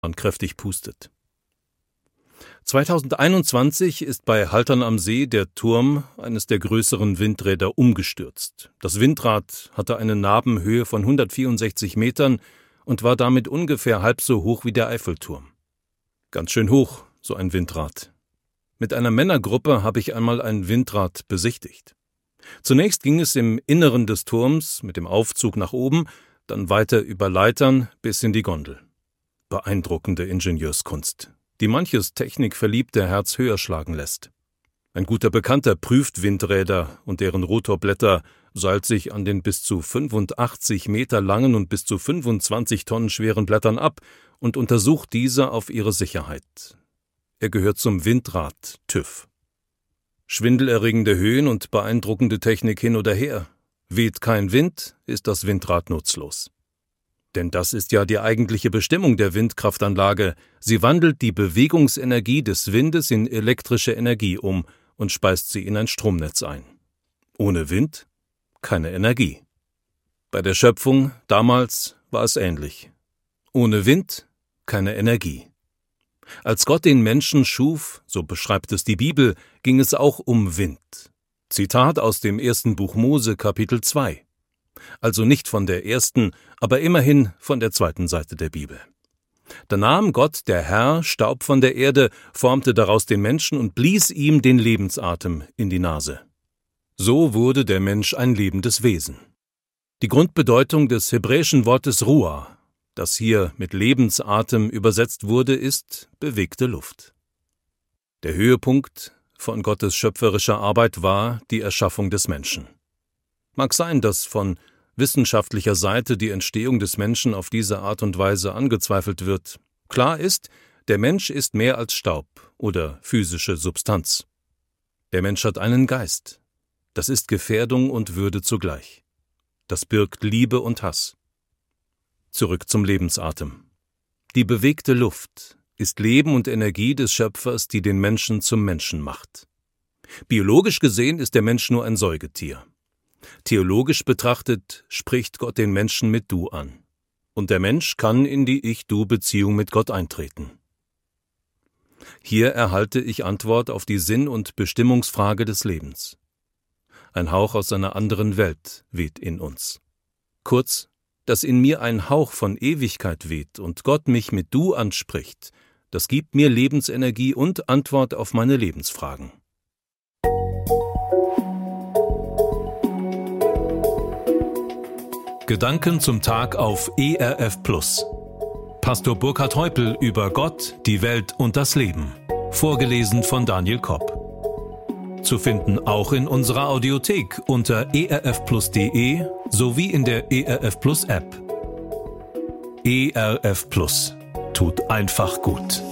man kräftig pustet. 2021 ist bei Haltern am See der Turm eines der größeren Windräder umgestürzt. Das Windrad hatte eine Nabenhöhe von 164 Metern und war damit ungefähr halb so hoch wie der Eiffelturm. Ganz schön hoch, so ein Windrad. Mit einer Männergruppe habe ich einmal ein Windrad besichtigt. Zunächst ging es im Inneren des Turms mit dem Aufzug nach oben, dann weiter über Leitern bis in die Gondel. Beeindruckende Ingenieurskunst, die manches technikverliebte Herz höher schlagen lässt. Ein guter Bekannter prüft Windräder und deren Rotorblätter, seilt sich an den bis zu 85 Meter langen und bis zu 25 Tonnen schweren Blättern ab und untersucht diese auf ihre Sicherheit. Er gehört zum Windrad-TÜV. Schwindelerregende Höhen und beeindruckende Technik hin oder her. Weht kein Wind, ist das Windrad nutzlos. Denn das ist ja die eigentliche Bestimmung der Windkraftanlage. Sie wandelt die Bewegungsenergie des Windes in elektrische Energie um und speist sie in ein Stromnetz ein. Ohne Wind keine Energie. Bei der Schöpfung damals war es ähnlich. Ohne Wind keine Energie. Als Gott den Menschen schuf, so beschreibt es die Bibel, ging es auch um Wind. Zitat aus dem 1. Buch Mose, Kapitel 2. Also nicht von der ersten, aber immerhin von der zweiten Seite der Bibel. Da nahm Gott, der Herr, Staub von der Erde, formte daraus den Menschen und blies ihm den Lebensatem in die Nase. So wurde der Mensch ein lebendes Wesen. Die Grundbedeutung des hebräischen Wortes Ruah, das hier mit Lebensatem übersetzt wurde, ist bewegte Luft. Der Höhepunkt von Gottes schöpferischer Arbeit war die Erschaffung des Menschen. Mag sein, dass von wissenschaftlicher Seite die Entstehung des Menschen auf diese Art und Weise angezweifelt wird. Klar ist, der Mensch ist mehr als Staub oder physische Substanz. Der Mensch hat einen Geist. Das ist Gefährdung und Würde zugleich. Das birgt Liebe und Hass. Zurück zum Lebensatem. Die bewegte Luft ist Leben und Energie des Schöpfers, die den Menschen zum Menschen macht. Biologisch gesehen ist der Mensch nur ein Säugetier. Theologisch betrachtet spricht Gott den Menschen mit Du an. Und der Mensch kann in die Ich-Du-Beziehung mit Gott eintreten. Hier erhalte ich Antwort auf die Sinn- und Bestimmungsfrage des Lebens. Ein Hauch aus einer anderen Welt weht in uns. Kurz, dass in mir ein Hauch von Ewigkeit weht und Gott mich mit Du anspricht, das gibt mir Lebensenergie und Antwort auf meine Lebensfragen. Gedanken zum Tag auf ERF+. Pastor Burkhard Heupel über Gott, die Welt und das Leben. Vorgelesen von Daniel Kopp. Zu finden auch in unserer Audiothek unter erfplus.de sowie in der ERF Plus App. ERF Plus tut einfach gut.